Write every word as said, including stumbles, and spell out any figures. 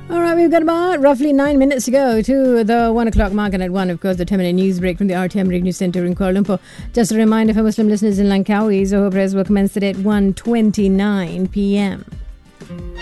All right, we've got about roughly nine minutes to go to the one o'clock mark, and at one, of course, the ten-minute news break from the R T M Radio Centre in Kuala Lumpur. Just a reminder for Muslim listeners in Langkawi, Zohar prayers will commence today at one twenty-nine p.m.